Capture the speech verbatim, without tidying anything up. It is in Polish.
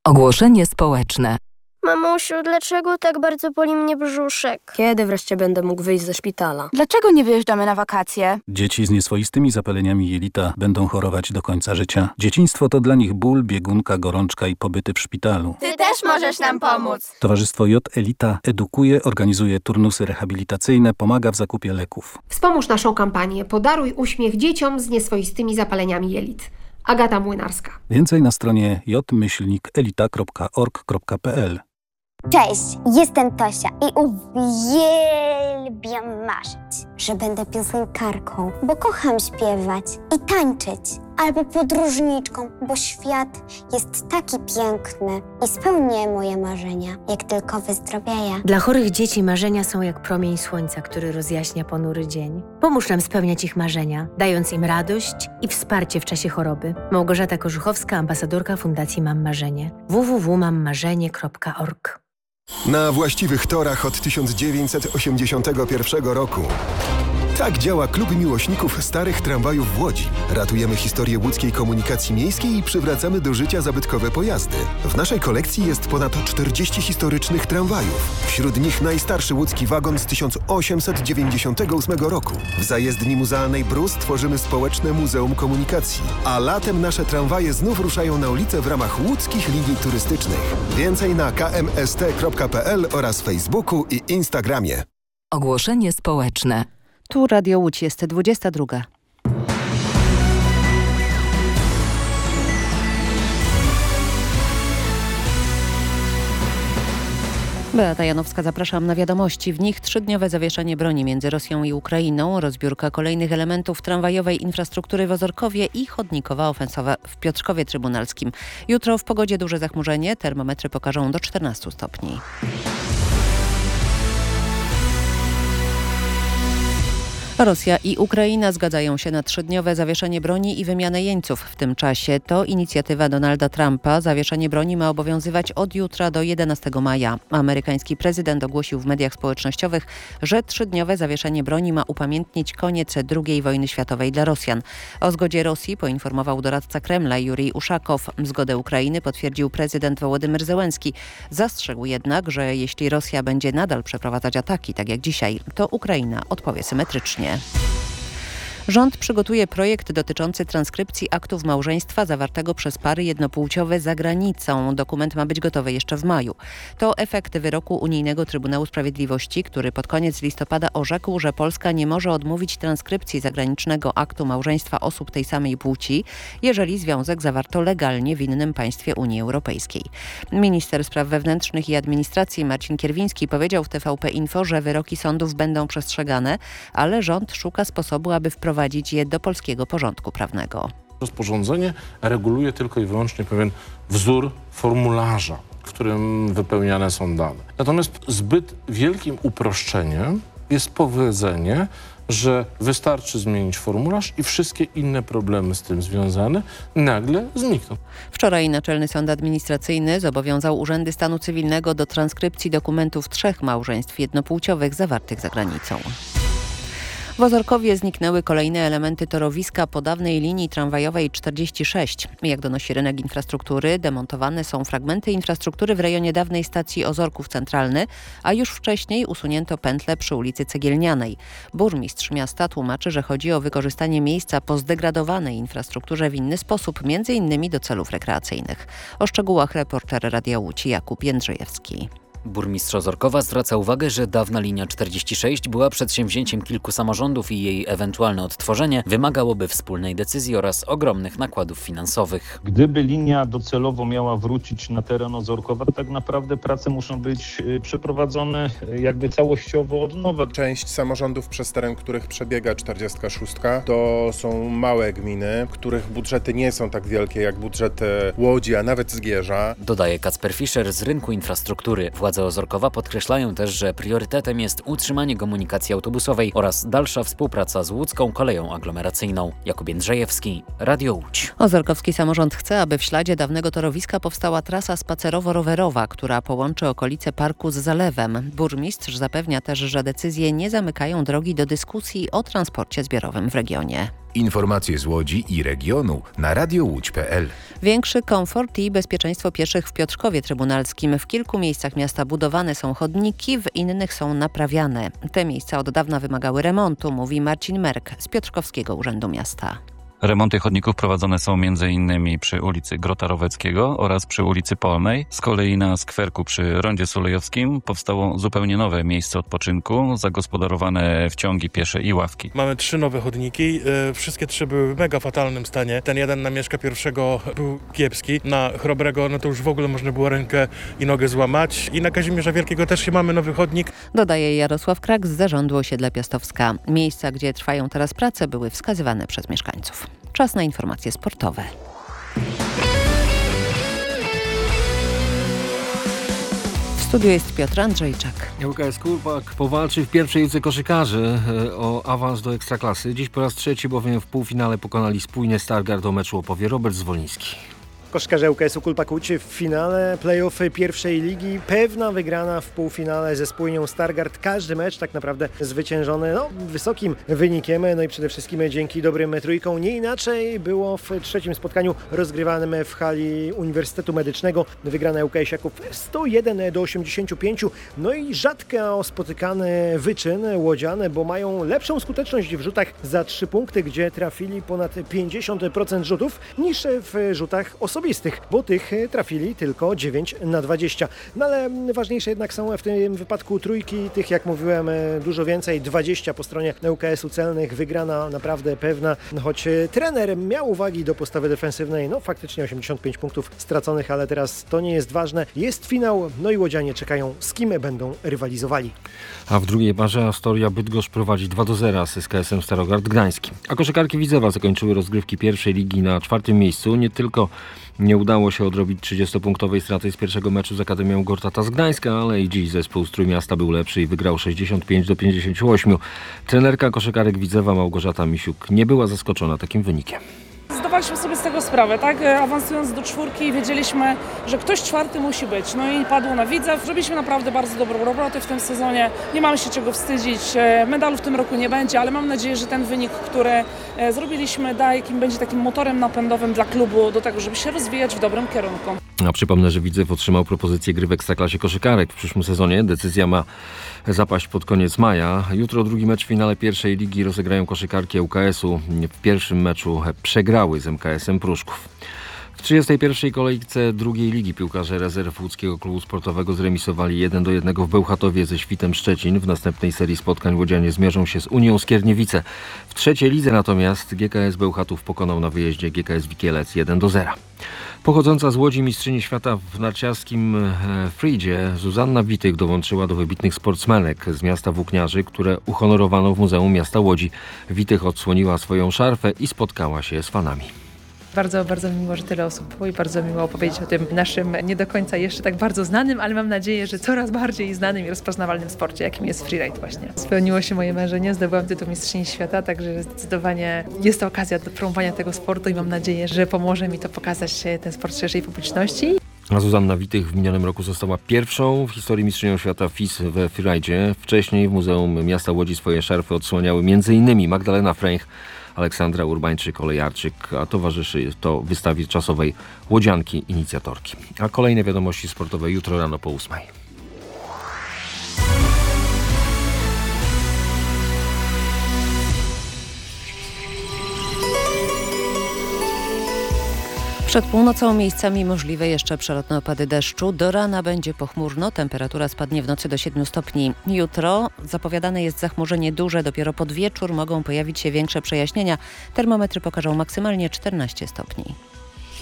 Ogłoszenie społeczne. Mamusiu, dlaczego tak bardzo boli mnie brzuszek? Kiedy wreszcie będę mógł wyjść ze szpitala? Dlaczego nie wyjeżdżamy na wakacje? Dzieci z nieswoistymi zapaleniami jelita będą chorować do końca życia. Dzieciństwo to dla nich ból, biegunka, gorączka i pobyty w szpitalu. Ty też możesz nam pomóc. Towarzystwo J Elita edukuje, organizuje turnusy rehabilitacyjne, pomaga w zakupie leków. Wspomóż naszą kampanię Podaruj uśmiech dzieciom z nieswoistymi zapaleniami jelit. Agata Młynarska. Więcej na stronie j myślnik elita kropka org kropka p l. Cześć, jestem Tosia i uwielbiam marzyć, że będę piosenkarką, bo kocham śpiewać i tańczyć, albo podróżniczką, bo świat jest taki piękny i spełnię moje marzenia, jak tylko wyzdrowieję. Dla chorych dzieci marzenia są jak promień słońca, który rozjaśnia ponury dzień. Pomóż nam spełniać ich marzenia, dając im radość i wsparcie w czasie choroby. Małgorzata Korzuchowska, ambasadorka Fundacji Mam Marzenie. w w w kropka mam marzenie kropka org. Na właściwych torach od tysiąc dziewięćset osiemdziesiątego pierwszego roku. Tak działa Klub Miłośników Starych Tramwajów w Łodzi. Ratujemy historię łódzkiej komunikacji miejskiej i przywracamy do życia zabytkowe pojazdy. W naszej kolekcji jest ponad czterdzieści historycznych tramwajów. Wśród nich najstarszy łódzki wagon z tysiąc osiemset dziewięćdziesiątego ósmego roku. W zajezdni muzealnej Brus tworzymy społeczne Muzeum Komunikacji. A latem nasze tramwaje znów ruszają na ulicę w ramach łódzkich linii turystycznych. Więcej na k m s t kropka p l oraz Facebooku i Instagramie. Ogłoszenie społeczne. Tu Radio Łódź, jest dwudziesta druga. Beata Janowska, zapraszam na wiadomości. W nich trzydniowe zawieszenie broni między Rosją i Ukrainą, rozbiórka kolejnych elementów tramwajowej infrastruktury w Ozorkowie i chodnikowa ofensywa w Piotrkowie Trybunalskim. Jutro w pogodzie duże zachmurzenie, termometry pokażą do czternastu stopni. Rosja i Ukraina zgadzają się na trzydniowe zawieszenie broni i wymianę jeńców w tym czasie. To inicjatywa Donalda Trumpa. Zawieszenie broni ma obowiązywać od jutra do jedenastego maja. Amerykański prezydent ogłosił w mediach społecznościowych, że trzydniowe zawieszenie broni ma upamiętnić koniec drugiej wojny światowej dla Rosjan. O zgodzie Rosji poinformował doradca Kremla Jurij Uszakow. Zgodę Ukrainy potwierdził prezydent Wołodymyr Zełenski. Zastrzegł jednak, że jeśli Rosja będzie nadal przeprowadzać ataki, tak jak dzisiaj, to Ukraina odpowie symetrycznie. Rząd przygotuje projekt dotyczący transkrypcji aktów małżeństwa zawartego przez pary jednopłciowe za granicą. Dokument ma być gotowy jeszcze w maju. To efekt wyroku Unijnego Trybunału Sprawiedliwości, który pod koniec listopada orzekł, że Polska nie może odmówić transkrypcji zagranicznego aktu małżeństwa osób tej samej płci, jeżeli związek zawarto legalnie w innym państwie Unii Europejskiej. Minister Spraw Wewnętrznych i Administracji Marcin Kierwiński powiedział w T V P Info, że wyroki sądów będą przestrzegane, ale rząd szuka sposobu, aby wprowadzić wprowadzić je do polskiego porządku prawnego. Rozporządzenie reguluje tylko i wyłącznie pewien wzór formularza, w którym wypełniane są dane. Natomiast zbyt wielkim uproszczeniem jest powiedzenie, że wystarczy zmienić formularz i wszystkie inne problemy z tym związane nagle znikną. Wczoraj Naczelny Sąd Administracyjny zobowiązał urzędy stanu cywilnego do transkrypcji dokumentów trzech małżeństw jednopłciowych zawartych za granicą. W Ozorkowie zniknęły kolejne elementy torowiska po dawnej linii tramwajowej czterdzieści sześć. Jak donosi rynek infrastruktury, demontowane są fragmenty infrastruktury w rejonie dawnej stacji Ozorków Centralny, a już wcześniej usunięto pętlę przy ulicy Cegielnianej. Burmistrz miasta tłumaczy, że chodzi o wykorzystanie miejsca po zdegradowanej infrastrukturze w inny sposób, między innymi do celów rekreacyjnych. O szczegółach reporter Radia Łódź Jakub Jędrzejewski. Burmistrz Ozorkowa zwraca uwagę, że dawna linia czterdzieści sześć była przedsięwzięciem kilku samorządów i jej ewentualne odtworzenie wymagałoby wspólnej decyzji oraz ogromnych nakładów finansowych. Gdyby linia docelowo miała wrócić na teren Ozorkowa, tak naprawdę prace muszą być przeprowadzone jakby całościowo od nowa. Część samorządów, przez teren których przebiega czterdziestka szóstka, to są małe gminy, których budżety nie są tak wielkie jak budżety Łodzi, a nawet Zgierza. Dodaje Kacper Fischer z rynku infrastruktury. Władze Ozorkowa podkreślają też, że priorytetem jest utrzymanie komunikacji autobusowej oraz dalsza współpraca z łódzką koleją aglomeracyjną. Jakub Jędrzejewski, Radio Łódź. Ozorkowski samorząd chce, aby w śladzie dawnego torowiska powstała trasa spacerowo-rowerowa, która połączy okolice parku z zalewem. Burmistrz zapewnia też, że decyzje nie zamykają drogi do dyskusji o transporcie zbiorowym w regionie. Informacje z Łodzi i regionu na radio łódź kropka pe el. Większy komfort i bezpieczeństwo pieszych w Piotrkowie Trybunalskim. W kilku miejscach miasta budowane są chodniki, w innych są naprawiane. Te miejsca od dawna wymagały remontu, mówi Marcin Merk z Piotrkowskiego Urzędu Miasta. Remonty chodników prowadzone są między innymi przy ulicy Grota Roweckiego oraz przy ulicy Polnej. Z kolei na skwerku przy Rondzie Sulejowskim powstało zupełnie nowe miejsce odpoczynku, zagospodarowane wciągi piesze i ławki. Mamy trzy nowe chodniki, yy, wszystkie trzy były w mega fatalnym stanie. Ten jeden na Mieszka pierwszego był kiepski, na Chrobrego no to już w ogóle można było rękę i nogę złamać i na Kazimierza Wielkiego też mamy nowy chodnik. Dodaje Jarosław Krak z Zarządu Osiedla Piastowska. Miejsca, gdzie trwają teraz prace, były wskazywane przez mieszkańców. Czas na informacje sportowe. W studiu jest Piotr Andrzejczak. ŁKS Kulpak powalczy w pierwszej piłce koszykarzy o awans do Ekstraklasy. Dziś po raz trzeci bowiem w półfinale pokonali spójnie Stargard. O meczu opowie Robert Zwoliński. Koszykarze ŁKS-u Kulpak Łódź w finale play-off pierwszej ligi. Pewna wygrana w półfinale ze spójnią Stargard. Każdy mecz tak naprawdę zwyciężony no, wysokim wynikiem. No i przede wszystkim dzięki dobrym trójkom. Nie inaczej było w trzecim spotkaniu rozgrywanym w hali Uniwersytetu Medycznego. Wygrana ŁKS-iaków sto jeden do osiemdziesięciu pięciu. No i rzadko spotykany wyczyn łodziane, bo mają lepszą skuteczność w rzutach za trzy punkty, gdzie trafili ponad pięćdziesiąt procent rzutów niż w rzutach osobistych, bo tych trafili tylko dziewięć na dwadzieścia. No ale ważniejsze jednak są w tym wypadku trójki, tych jak mówiłem dużo więcej, dwadzieścia po stronie ŁKS-u Celnych, wygrana naprawdę pewna, choć trener miał uwagi do postawy defensywnej, no faktycznie osiemdziesiąt pięć punktów straconych, ale teraz to nie jest ważne, jest finał, no i łodzianie czekają, z kim będą rywalizowali. A w drugiej parze Astoria Bydgoszcz prowadzi dwa do zera z S K S-em Starogard Gdański. A koszykarki Widzewa zakończyły rozgrywki pierwszej ligi na czwartym miejscu. Nie tylko nie udało się odrobić trzydziestopunktowej straty z pierwszego meczu z Akademią Gortata z Gdańska, ale i dziś zespół z Trójmiasta był lepszy i wygrał sześćdziesiąt pięć do pięćdziesięciu ośmiu. Trenerka koszykarek Widzewa Małgorzata Misiuk nie była zaskoczona takim wynikiem. Zdawaliśmy sobie z tego sprawę, tak? Awansując do czwórki wiedzieliśmy, że ktoś czwarty musi być. No i padło na Widzew. Zrobiliśmy naprawdę bardzo dobrą robotę w tym sezonie. Nie mamy się czego wstydzić. Medalu w tym roku nie będzie, ale mam nadzieję, że ten wynik, który zrobiliśmy, da jakim będzie takim motorem napędowym dla klubu do tego, żeby się rozwijać w dobrym kierunku. A przypomnę, że Widzew otrzymał propozycję gry w Ekstraklasie koszykarek w przyszłym sezonie. Decyzja ma zapaść pod koniec maja. Jutro drugi mecz w finale pierwszej ligi rozegrają koszykarki ŁKS-u. W pierwszym meczu przegrały z M K S-em Pruszków. W trzydziestej pierwszej kolejce drugiej ligi piłkarze rezerw Łódzkiego Klubu Sportowego zremisowali jeden do jednego w Bełchatowie ze Świtem Szczecin. W następnej serii spotkań łodzianie zmierzą się z Unią Skierniewice. W trzeciej lidze natomiast G K S Bełchatów pokonał na wyjeździe G K S Wikielec jeden do zera. Pochodząca z Łodzi mistrzyni świata w narciarskim freedzie Zuzanna Witych dołączyła do wybitnych sportsmenek z miasta Włókniarzy, które uhonorowano w Muzeum Miasta Łodzi. Witych odsłoniła swoją szarfę i spotkała się z fanami. Bardzo, bardzo miło, że tyle osób było i bardzo miło opowiedzieć o tym naszym nie do końca jeszcze tak bardzo znanym, ale mam nadzieję, że coraz bardziej znanym i rozpoznawalnym sporcie, jakim jest freeride właśnie. Spełniło się moje marzenie, zdobyłam tytuł mistrzyni świata, także zdecydowanie jest to okazja do promowania tego sportu i mam nadzieję, że pomoże mi to pokazać ten sport szerszej publiczności. A Zuzanna Witych w minionym roku została pierwszą w historii mistrzynią świata F I S we freeride. Wcześniej w Muzeum Miasta Łodzi swoje szarfy odsłaniały m.in. Magdalena Fręch, Aleksandra Urbańczyk-Olejarczyk, a towarzyszy to wystawie czasowej łodzianki inicjatorki. A kolejne wiadomości sportowe jutro rano po ósmej. Przed północą miejscami możliwe jeszcze przelotne opady deszczu. Do rana będzie pochmurno, temperatura spadnie w nocy do siedmiu stopni. Jutro zapowiadane jest zachmurzenie duże, dopiero pod wieczór mogą pojawić się większe przejaśnienia. Termometry pokażą maksymalnie czternaście stopni.